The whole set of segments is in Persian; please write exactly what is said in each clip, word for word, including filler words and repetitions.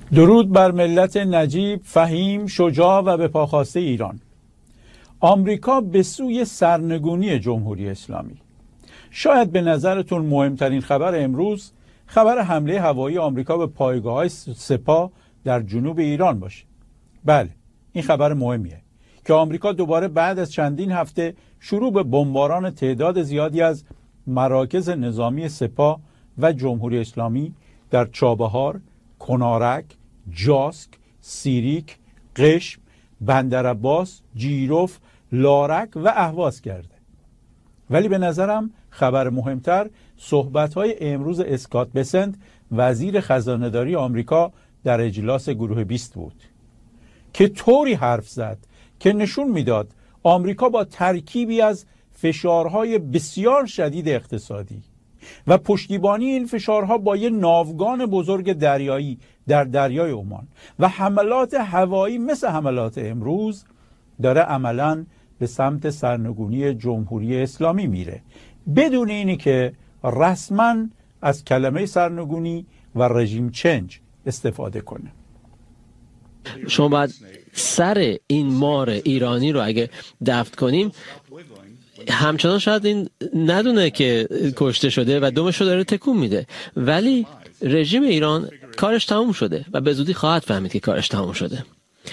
درود بر ملت نجیب، فهیم، شجاع و به پاخواسته ایران. آمریکا به سوی سرنگونی جمهوری اسلامی. شاید به نظرتون مهمترین خبر امروز خبر حمله هوایی آمریکا به پایگاه‌های سپاه در جنوب ایران باشه. بله، این خبر مهمیه که آمریکا دوباره بعد از چندین هفته شروع به بمباران تعداد زیادی از مراکز نظامی سپاه و جمهوری اسلامی در چابهار، کنارک، جاسک، سیریک، قشم، بندرعباس، جیرف، لارک و اهواز کرده. ولی به نظرم خبر مهمتر صحبت‌های امروز اسکات بسنت، وزیر خزانه‌داری آمریکا در اجلاس گروه بیست بود که طوری حرف زد که نشون میداد آمریکا با ترکیبی از فشارهای بسیار شدید اقتصادی و پشتیبانی این فشارها با یک ناوگان بزرگ دریایی در دریای عمان و حملات هوایی مثل حملات امروز داره عملاً به سمت سرنگونی جمهوری اسلامی میره، بدون اینی که رسما از کلمه سرنگونی و رژیم چنج استفاده کنه. شما باید سر این مار ایرانی رو اگه دفن کنیم، همچنان شاید این ندونه که کشته شده و دمش رو داره تکون میده، ولی رژیم ایران کارش تموم شده و به زودی خواهد فهمید که کارش تموم شده.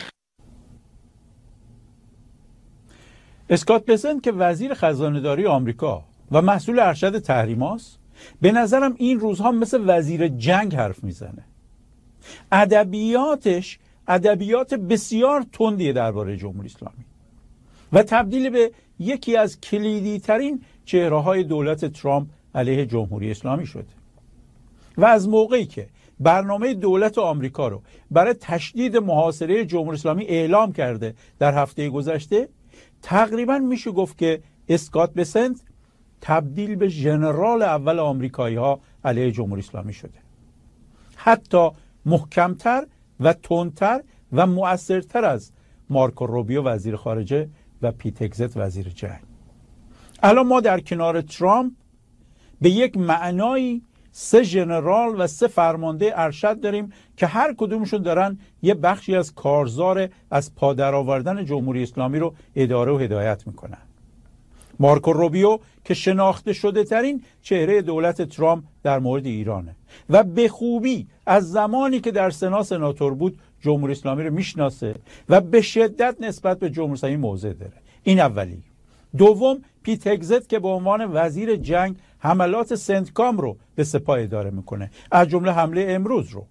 اسکات بسنت که وزیر خزانه‌داری آمریکا و مسئول ارشد تحریم‌هاست، به نظرم این روزها مثل وزیر جنگ حرف میزنه. ادبیاتش ادبیات بسیار تندیه درباره جمهوری اسلامی و تبدیل به یکی از کلیدی ترین چهره های دولت ترامپ علیه جمهوری اسلامی شده و از موقعی که برنامه دولت آمریکا رو برای تشدید محاصره جمهوری اسلامی اعلام کرده در هفته گذشته، تقریبا میشه گفت که اسکات بسنت تبدیل به ژنرال اول آمریکایی ها علیه جمهوری اسلامی شده، حتی محکمتر و تندتر و مؤثرتر از مارکو روبیو وزیر خارجه و پیت هگزت وزیر جنگ. الان ما در کنار ترامپ به یک معنایی سه ژنرال و سه فرمانده ارشد داریم که هر کدومشون دارن یه بخشی از کارزار از پادر آوردن جمهوری اسلامی رو اداره و هدایت میکنن. مارکو روبیو که شناخته شده ترین چهره دولت ترامپ در مورد ایرانه و به خوبی از زمانی که در سنا سناتور بود جمهوری اسلامی رو میشناسه و به شدت نسبت به جمهوری اسلامی موضع داره. این اولی. دوم، پیت هگزت که به عنوان وزیر جنگ حملات سنتکام رو به سپاه اداره میکنه، از جمله حمله امروز رو،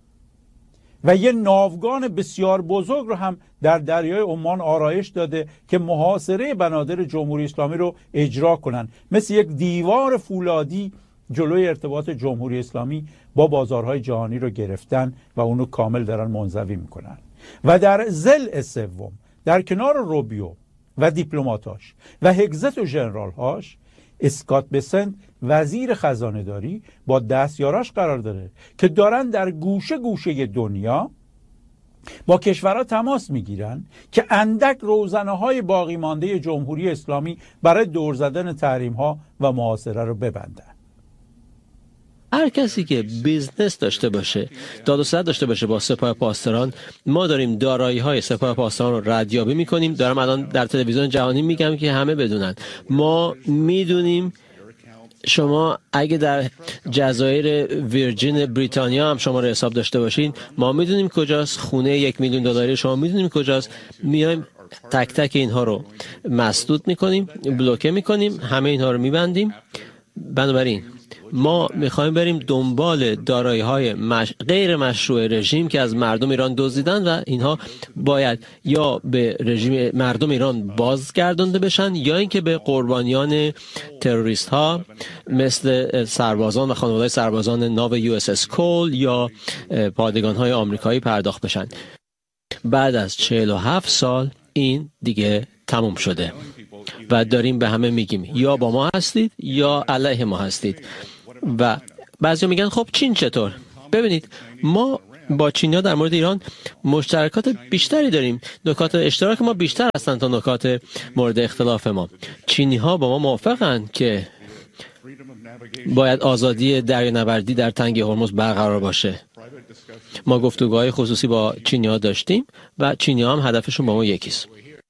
و یه ناوگان بسیار بزرگ رو هم در دریای عمان آرایش داده که محاصره بنادر جمهوری اسلامی رو اجرا کنن، مثل یک دیوار فولادی جلوی ارتباط جمهوری اسلامی با بازارهای جهانی رو گرفتن و اونو کامل دارن منزوی میکنن. و در ضلع سوم، در کنار روبیو و دیپلماتاش و هگزت و ژنرال‌هاش، اسکات بسنت وزیر خزانه‌داری با دستیاراش قرار داره که دارن در گوشه گوشه دنیا با کشورها تماس میگیرن که اندک روزنه‌های باقی مانده جمهوری اسلامی برای دور زدن تحریم‌ها و محاصره رو ببندن. هر کسی که بیزنس داشته باشه، داد و ستد داشته باشه با سپاه پاسداران، ما داریم دارایی‌های سپاه پاسداران رو ردیابی می‌کنیم. دارم الان در تلویزیون جهانی میگم که همه بدونن. ما میدونیم شما اگه در جزایر ویرجین بریتانیا هم شما رو حساب داشته باشین، ما میدونیم کجاست. خونه یک میلیون دلاری شما میدونیم کجاست. میایم تک تک اینها رو مسدود میکنیم، بلوکه میکنیم، همه اینها رو میبندیم. بنابراین ما میخوایم بریم دنبال دارایی‌های مش... غیر مشروع رژیم که از مردم ایران دزدیدن و اینها باید یا به رژیم مردم ایران بازگردانده بشن یا اینکه به قربانیان تروریست ها مثل سربازان و خانواده سربازان ناو یو اس اس کول یا پادگان های آمریکایی پرداخت بشن. بعد از چهل و هفت سال این دیگه تموم شده و داریم به همه میگیم یا با ما هستید یا علیه ما هستید. و بعضی میگن خب چین چطور؟ ببینید ما با چینیا در مورد ایران مشترکات بیشتری داریم. نکات اشتراک ما بیشتر هستند تا نکات مورد اختلاف ما. چینی ها با ما موافقن که باید آزادی دریانوردی در تنگه هرمز برقرار باشه ما گفتگوهای خصوصی با چینی‌ها داشتیم و چینی‌ها هم هدفشون با ما یکیست.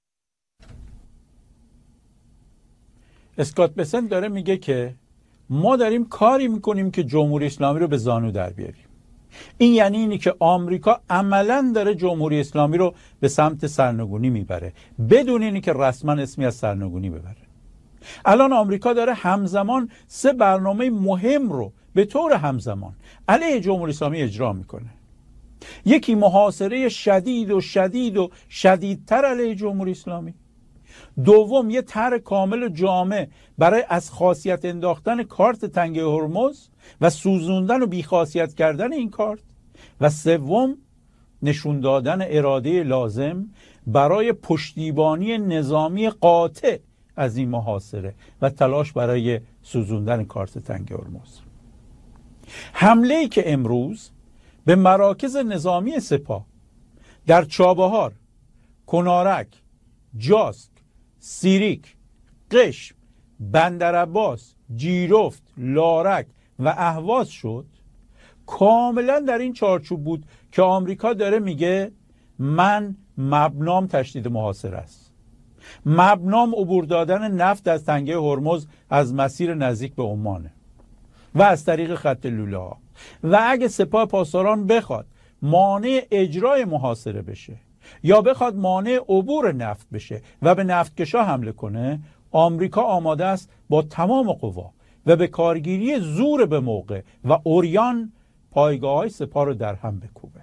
اسکات بسنت داره میگه که ما داریم کاری میکنیم که جمهوری اسلامی رو به زانو در بیاریم. این یعنی اینی که آمریکا عملاً داره جمهوری اسلامی رو به سمت سرنگونی میبره بدون اینی که رسما اسمی از سرنگونی ببره. الان آمریکا داره همزمان سه برنامه مهم رو به طور همزمان علیه جمهوری اسلامی اجرا میکنه. یکی محاصره شدید و شدید و شدیدتر علیه جمهوری اسلامی. دوم یه طرح کامل و جامع برای از خاصیت انداختن کارت تنگه هرمز و سوزوندن و بیخاصیت کردن این کارت. و سوم نشون دادن اراده لازم برای پشتیبانی نظامی قاطع از این محاصره و تلاش برای سوزوندن کارت تنگه هرمز. حمله‌ای که امروز به مراکز نظامی سپاه در چابهار، کنارک، جاسک، سیریک، قشم، بندرعباس، جیرفت، لارک و اهواز شد کاملا در این چارچوب بود که آمریکا داره میگه من مبنام تشدید محاصره است، مبنام عبور دادن نفت از تنگه هرمز از مسیر نزدیک به عمانه و از طریق خط لوله ها. و اگه سپاه پاسداران بخواد مانع اجرای محاصره بشه یا بخواد مانع عبور نفت بشه و به نفتکشا حمله کنه، آمریکا آماده است با تمام قوا و به کارگیری زور به موقع و عریان پایگاه‌های سپاه رو در هم بکوبه.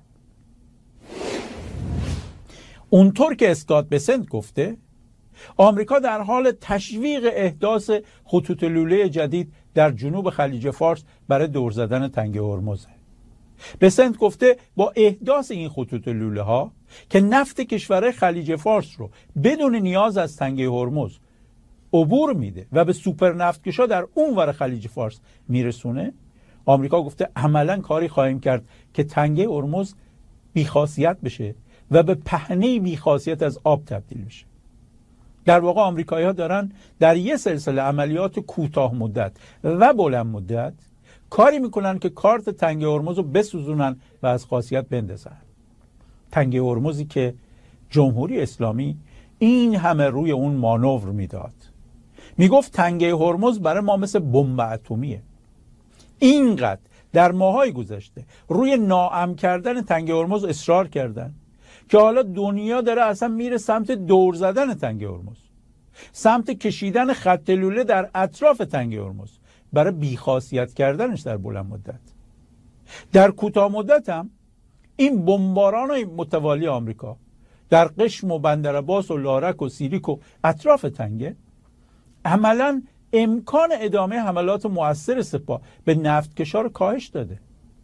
اونطور که اسکات بسنت گفته، آمریکا در حال تشویق احداث خطوط لوله جدید در جنوب خلیج فارس برای دور زدن تنگه هرمزه. بسنت گفته با احداث این خطوط لوله ها که نفت کشورهای خلیج فارس رو بدون نیاز از تنگه هرمز عبور میده و به سوپر نفتکشا در اون ور خلیج فارس میرسونه، آمریکا گفته عملا کاری خواهیم کرد که تنگه هرمز بیخاصیت بشه و به پهنه بیخاصیت از آب تبدیل بشه. در واقع آمریکایی ها دارن در یه سلسله عملیات کوتاه مدت و بلند مدت کاری میکنن که کارت تنگه هرمز رو بسوزونن و از خاصیت بندازن. تنگه هرمزی که جمهوری اسلامی این همه روی اون مانور میداد. میگفت تنگه هرمز برای ما مثل بمب اتمیه. اینقدر در ماهای گذشته روی ناامن کردن تنگه هرمز اصرار کردن که حالا دنیا داره اصلا میره سمت دور زدن تنگه هرمز، سمت کشیدن خط لوله در اطراف تنگه هرمز برای بیخاصیت کردنش در بلند مدت. در کوتاه مدت هم این بمباران متوالی آمریکا در قشم و بندرعباس و لارک و سیریک و اطراف تنگه عملاً امکان ادامه حملات مؤثر سپاه به نفتکشا رو کاهش داده.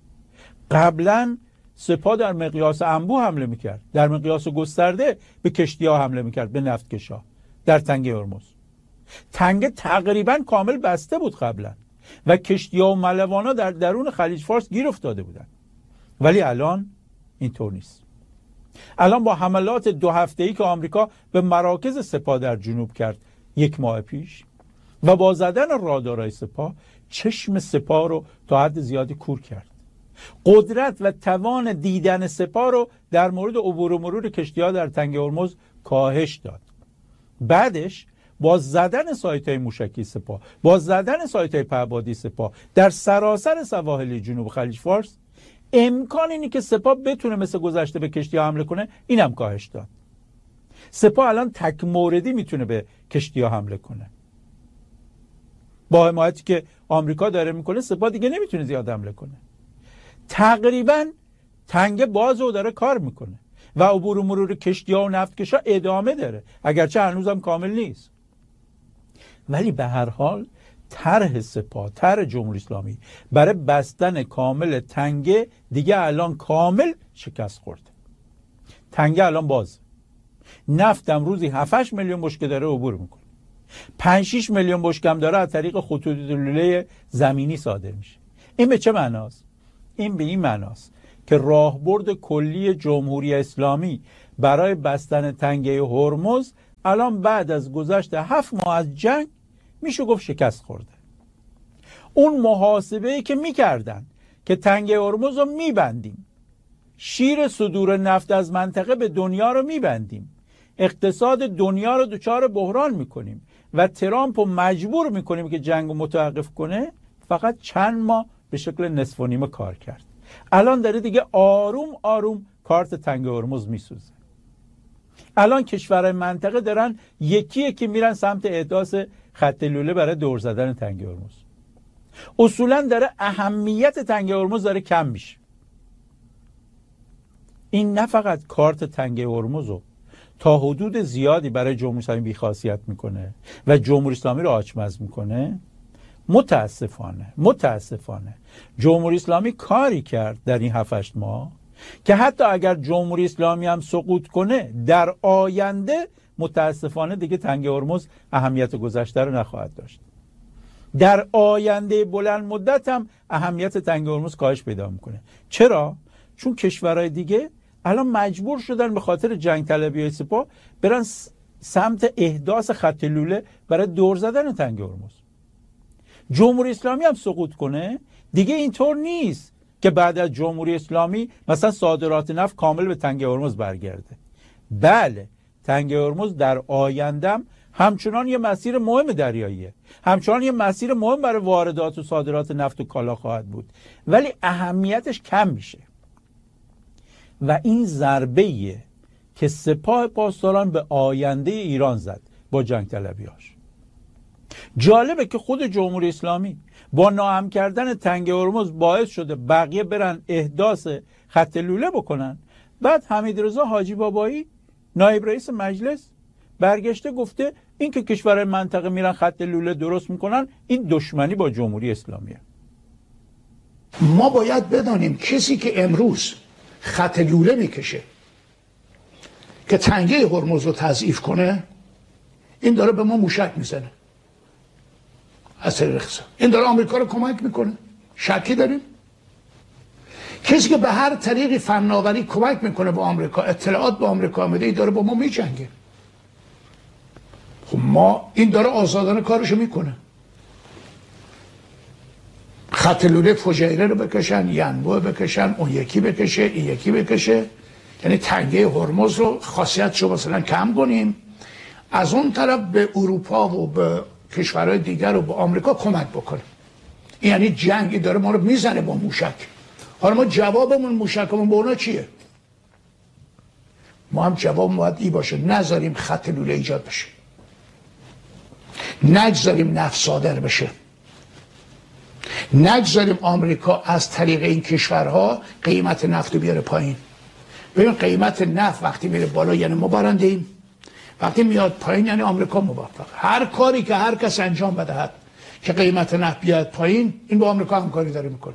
قبلاً سپاه در مقیاس انبوه حمله میکرد، در مقیاس گسترده به کشتی ها حمله میکرد، به نفتکشا در تنگه هرمز. تنگه تقریباً کامل بسته بود قبلا و کشتی ها و ملوانا در درون خلیج فارس گیر افتاده بودن، ولی الان اینطور نیست. الان با حملات دو هفته‌ای که آمریکا به مراکز سپاه در جنوب کرد یک ماه پیش و با زدن رادارهای سپاه چشم سپاه رو تا حد زیادی کور کرد. قدرت و توان دیدن سپاه رو در مورد عبور و مرور کشتی‌ها در تنگه هرمز کاهش داد. بعدش با زدن سایت‌های موشکی سپاه، با زدن سایت‌های پهپادی سپاه در سراسر سواحل جنوب خلیج فارس، امکان اینی که سپاه بتونه مثل گذشته به کشتی‌ها حمله کنه اینم کاهش داد. سپاه الان تک موردی میتونه به کشتی‌ها حمله کنه. با حمایتی که آمریکا داره میکنه سپاه دیگه نمیتونه زیاد حمله کنه. تقریبا تنگه باز رو داره کار میکنه و عبور و مرور کشتی‌ها و نفتکشا ادامه داره، اگرچه هنوزم کامل نیست. ولی به هر حال طرح سپاه، طرح جمهوری اسلامی برای بستن کامل تنگه دیگه الان کامل شکست خورده. تنگه الان باز، نفتم روزی هفت هشت میلیون بشکه داره عبور میکنه، پنج شش میلیون بشکم داره از طریق خطوط لوله زمینی صادر میشه. این به چه معناست؟ این به این معناست که راهبرد کلی جمهوری اسلامی برای بستن تنگه هرمز الان بعد از گذشت هفت ماه از جنگ میشه گفت شکست خورده. اون محاسبه‌ای که میکردن که تنگه هرمز رو میبندیم شیر صدور نفت از منطقه به دنیا رو میبندیم، اقتصاد دنیا رو دچار بحران میکنیم و ترامپ رو مجبور میکنیم که جنگ رو متوقف کنه، فقط چند ماه به شکل نصف و نیمه کار کرد. الان داره دیگه آروم آروم کارت تنگ هرمز میسوزه. الان کشورهای منطقه دارن یکی یکی میرن سمت احداث خط لوله برای دور زدن تنگ هرمز. اصولا داره اهمیت تنگ هرمز داره کم میشه. این نه فقط کارت تنگ هرمز رو تا حدود زیادی برای جمهوری اسلامی بی‌خاصیت میکنه و جمهوری اسلامی رو آچمز میکنه، متاسفانه متاسفانه جمهوری اسلامی کاری کرد در این هفت هشت ماه که حتی اگر جمهوری اسلامی هم سقوط کنه، در آینده متاسفانه دیگه تنگ هرمز اهمیت گذشته رو نخواهد داشت. در آینده بلند مدت هم اهمیت تنگ هرمز کاهش پیدا میکنه. چرا؟ چون کشورهای دیگه الان مجبور شدن به خاطر جنگ طلبی سپاه برن سمت احداث خط لوله برای دور زدن تنگ هرمز. جمهوری اسلامی هم سقوط کنه، دیگه اینطور نیست که بعد از جمهوری اسلامی مثلا صادرات نفت کامل به تنگ هرمز برگرده. بله، تنگ هرمز در آینده همچنان یه مسیر مهم دریاییه، همچنان یه مسیر مهم برای واردات و صادرات نفت و کالا خواهد بود، ولی اهمیتش کم میشه. و این ضربه‌ایه که سپاه پاسداران به آینده ایران زد با جنگ طلبی‌هاش. جالبه که خود جمهوری اسلامی با ناهم کردن تنگ هرمز باعث شده بقیه برن احداث خط لوله بکنن. بعد حمیدرضا حاجی بابایی نایب رئیس مجلس برگشته گفته این که کشورهای منطقه میرن خط لوله درست میکنن، این دشمنی با جمهوری اسلامیه. ما باید بدانیم کسی که امروز خط لوله میکشه که تنگه هرمز رو تضعیف کنه، این داره به ما موشک میزنه از طریق اقتصاد. این داره آمریکا رو کمک میکنه، شکی داریم؟ کسی که به هر طریقی فناوری کمک میکنه به آمریکا، اطلاعات به آمریکا میده، این داره با ما میجنگه. خب ما این داره آزادانه کارشو میکنه. خط لوله فجیره رو بکشن، ینبوع بکشن، اون یکی بکشه، این یکی بکشه، یعنی تنگه هرمز رو خاصیتشو مثلا کم کنیم، از اون طرف به اروپا و به کشورهای دیگر و به آمریکا کمک بکنیم. یعنی جنگی داره ما رو میزنه با موشک. حالا ما جوابمون موشکمون به اونا چیه؟ ما هم جواب باید ای باشه، نذاریم خط لوله ایجاد بشه، نگذاریم نفت صادر بشه، نگذاریم آمریکا از طریق این کشورها قیمت نفت رو بیاره پایین. ببین قیمت نفت وقتی میره بالا یعنی ما برنده ایم، وقتی میاد پایین یعنی آمریکا موفق. هر کاری که هر کس انجام بدهد که قیمت نفت بیاد پایین، این با آمریکا همکاری داره میکنه.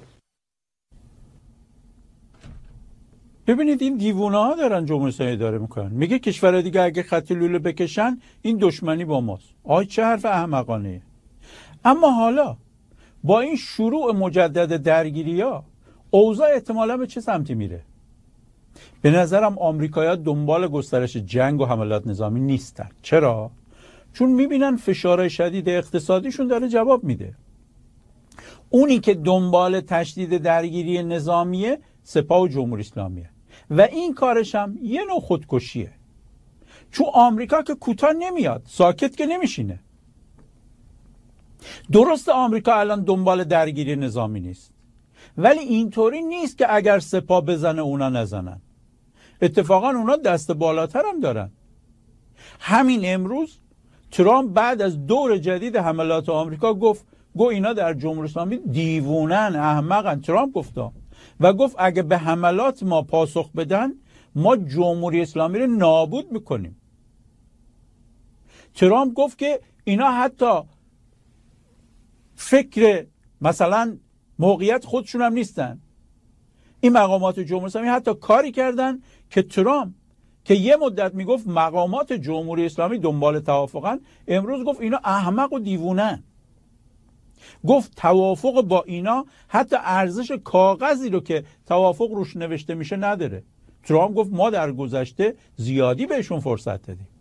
ببینید این دیوونه ها دارن جمهوری اسلامی اداره میکنن. میگه کشور دیگه اگه خط لوله بکشن این دشمنی با ماست. آی چه حرف احمقانه. اما حالا با این شروع مجدد درگیری ها اوضاع احتمالاً به چه سمتی میره؟ به نظرم آمریکایی‌ها دنبال گسترش جنگ و حملات نظامی نیستن. چرا؟ چون میبینن فشارهای شدید اقتصادیشون داره جواب میده. اونی که دنبال تشدید درگیری نظامیه سپاه و جمهوری اسلامیه و این کارش هم یه نوع خودکشیه. چون آمریکا که کوتاه نمیاد، ساکت که نمیشینه. درست آمریکا الان دنبال درگیری نظامی نیست، ولی اینطوری نیست که اگر سپاه بزنه اونا نزنن. اتفاقا اونا دست بالاتر هم دارن. همین امروز ترامپ بعد از دور جدید حملات آمریکا گفت گو اینا در جمهوری اسلامی دیوونن، احمقن. ترامپ گفتا و گفت اگه به حملات ما پاسخ بدن ما جمهوری اسلامی رو نابود میکنیم. ترامپ گفت که اینا حتی فکر مثلا موقعیت خودشون هم نیستن. این مقامات جمهوری اسلامی حتی کاری کردن که ترامپ که یه مدت میگفت مقامات جمهوری اسلامی دنبال توافقن، امروز گفت اینا احمق و دیوونن. گفت توافق با اینا حتی ارزش کاغذی رو که توافق روش نوشته میشه نداره. ترامپ گفت ما در گذشته زیادی بهشون فرصت دادیم.